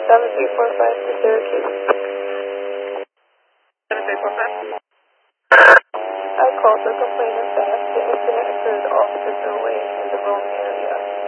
7345 to Syracuse. 7345. I called to complain of that the incident occurred officers are away in the wrong area.